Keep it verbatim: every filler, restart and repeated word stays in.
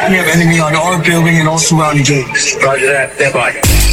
We have enemy on our building and all surrounding buildings. Roger that. Stand by.